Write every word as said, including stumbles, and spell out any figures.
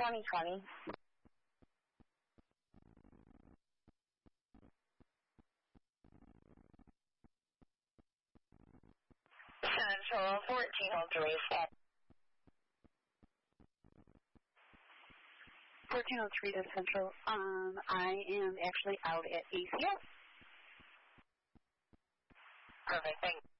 twenty twenty. Central fourteen oh three. fourteen oh three to Central. Um, I am actually out at A C S. Perfect, thanks.